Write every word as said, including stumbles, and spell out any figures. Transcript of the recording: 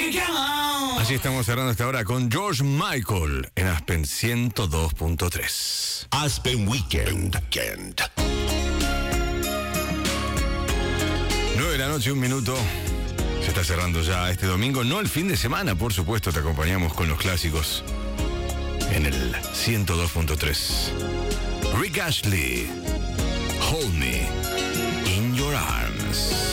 Así estamos cerrando esta hora con George Michael en Aspen ciento dos punto tres. Aspen Weekend. Weekend. nueve de la noche, un minuto. Se está cerrando ya este domingo. No el fin de semana, por supuesto, te acompañamos con los clásicos en el ciento dos punto tres. Rick Astley, Hold Me in Your Arms.